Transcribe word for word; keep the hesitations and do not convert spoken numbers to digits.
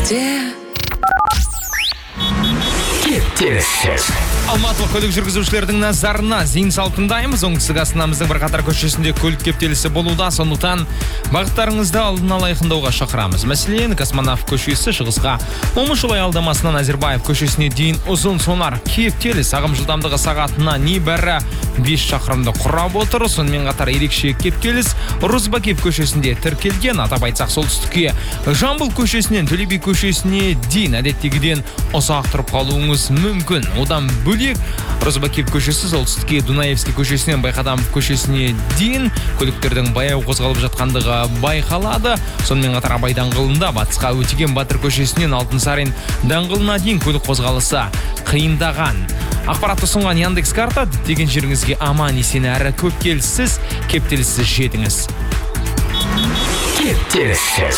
эфирде Кептеліссіз. Алматылық көлік жүргізушілердің назарына зейін салқындаймыз. Оңтүстік астанамыздың бірқатар көшесінде көлік кептелісі болуда, сондықтан бағыттарыңызды алдын ала айқындауға шақырамыз. Мәселен, Космонавт көшесі шығысқа Момышұлы аялдамасынан Назарбаев көшесіне дейін ұзын сонар кептеліс, ағым жылдамдығы сағатына небәрі бес шақырымды құрап отыр. Сонымен қатар ерекше кептеліс Розыбакиев көшесінде тіркелген. Атап айтсақ, солтүстікке Жамбыл көшесінен Төле би көшесіне дейін әдеттегіден ұзақ тұрып қалуыңыз мүмкін. Одан бөлек Розыбакиев көшесі солтүстікке Дунаевский көшесінен Байқадамов көшесіне дейін көліктердің баяу қозғалып жатқандығы байқалады. Сонымен қатар Абай даңғылында батысқа Өтеген Батыр көшесінен Алтынсарин даңғылына дейін көлік қозғалысы қиындаған. Ақпаратты ұсынған Яндекс карта деген жеріңізге аман есен әрі көп келіссіз, кептеліссіз жетіңіз. Кептеліссіз.